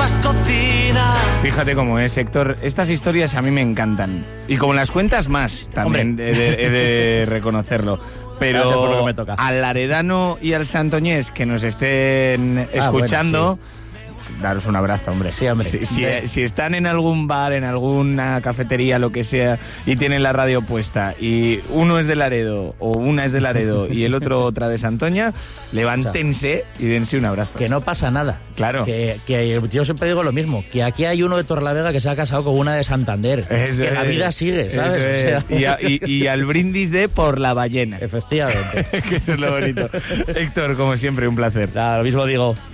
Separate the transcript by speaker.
Speaker 1: Pepas cocina.
Speaker 2: Fíjate cómo es, Héctor. Estas historias a mí me encantan. Y como las cuentas más, también he de reconocerlo. Pero al laredano y al santoñés que nos estén escuchando...
Speaker 3: Bueno, sí.
Speaker 2: Daros un abrazo, hombre.
Speaker 3: Sí, hombre.
Speaker 2: Si están en algún bar, en alguna cafetería, lo que sea, y tienen la radio puesta, y uno es de Laredo, o una es de Laredo, y el otro otra de Santoña, levántense y dense un abrazo.
Speaker 3: Que no pasa nada.
Speaker 2: Claro.
Speaker 3: Que yo siempre digo lo mismo, que aquí hay uno de Torrelavega que se ha casado con una de Santander.
Speaker 2: Eso
Speaker 3: que la vida sigue, ¿sabes?
Speaker 2: Eso es.
Speaker 3: O sea...
Speaker 2: y al brindis de por la ballena.
Speaker 3: Efectivamente.
Speaker 2: Que eso es lo bonito. Héctor, como siempre, un placer.
Speaker 3: Lo mismo digo.